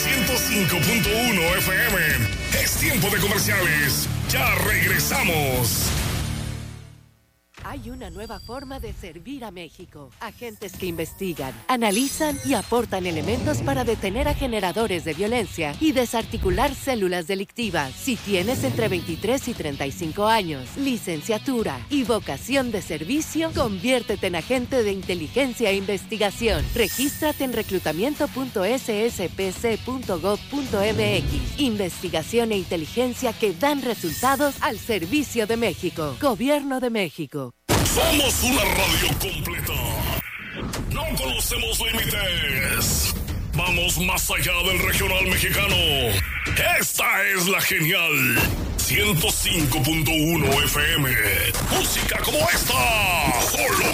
105.1 FM. Es tiempo de comerciales. Ya regresamos. Hay una nueva forma de servir a México. Agentes que investigan, analizan y aportan elementos para detener a generadores de violencia y desarticular células delictivas. Si tienes entre 23 y 35 años, licenciatura y vocación de servicio, conviértete en agente de inteligencia e investigación. Regístrate en reclutamiento.sspc.gov.mx. Investigación e inteligencia que dan resultados al servicio de México. Gobierno de México. Somos una radio completa. No conocemos límites. Vamos más allá del regional mexicano. Esta es la genial 105.1 FM. Música como esta. Solo